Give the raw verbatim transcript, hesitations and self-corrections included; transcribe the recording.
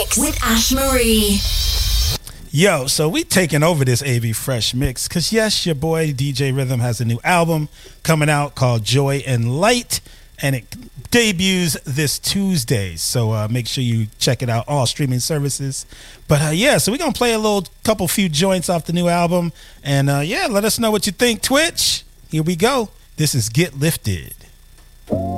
Mix with Ash Marie. Yo, so we taking over this A V Fresh Mix because yes, your boy D J Rhythm has a new album coming out called Joy and Light, and it debuts this Tuesday. So uh, make sure you check it out, all streaming services. But uh, yeah, so we're gonna play a little couple few joints off the new album, and uh, yeah, let us know what you think. Twitch, here we go. This is Get Lifted.